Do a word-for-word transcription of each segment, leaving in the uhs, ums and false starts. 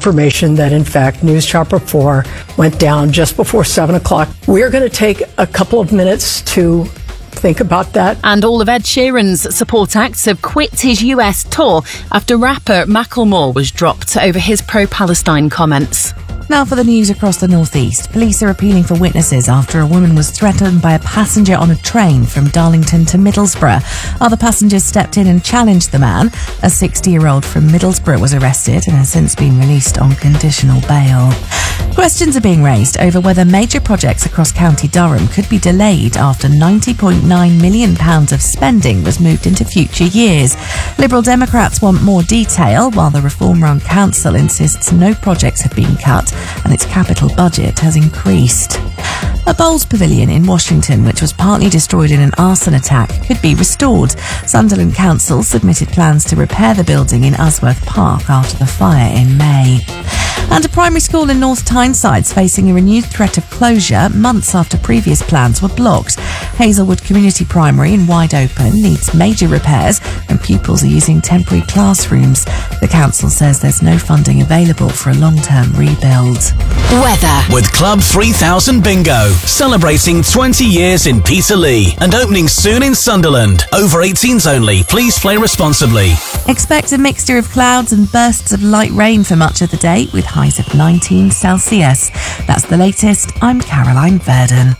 information that, in fact, News Chopper four went down just before seven o'clock. We're going to take a couple of minutes to think about that. And all of Ed Sheeran's support acts have quit his U S tour after rapper Macklemore was dropped over his pro-Palestine comments. Now for the news across the northeast. Police are appealing for witnesses after a woman was threatened by a passenger on a train from Darlington to Middlesbrough. Other passengers stepped in and challenged the man. A sixty-year-old from Middlesbrough was arrested and has since been released on conditional bail. Questions are being raised over whether major projects across County Durham could be delayed after ninety point nine million pounds of spending was moved into future years. Liberal Democrats want more detail, while the Reform-run council insists no projects have been cut and its capital budget has increased. A bowls pavilion in Washington, which was partly destroyed in an arson attack, could be restored. Sunderland Council submitted plans to repair the building in Usworth Park after the fire in May. And a primary school in North Tynesyde's facing a renewed threat of closure months after previous plans were blocked. Hazelwood Community Primary in Wide Open needs major repairs and pupils are using temporary classrooms. The council says there's no funding available for a long-term rebuild. Weather. With Club three thousand Bingo, celebrating twenty years in Peterlee and opening soon in Sunderland. Over eighteens only. Please play responsibly. Expect a mixture of clouds and bursts of light rain for much of the day, with highs of nineteen Celsius. That's the latest. I'm Caroline Verdon.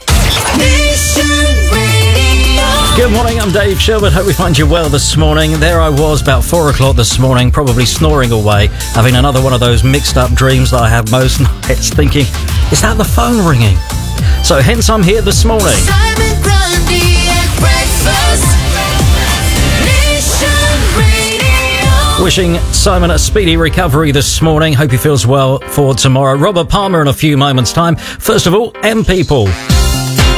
Good morning, I'm Dave Sherwood. Hope we find you well this morning. There I was about four o'clock this morning, probably snoring away, having another one of those mixed up dreams that I have most nights, thinking, is that the phone ringing? So hence I'm here this morning. Simon Grundy at breakfast. Wishing Simon a speedy recovery this morning. Hope he feels well for tomorrow. Robert Palmer in a few moments' time. First of all, M People.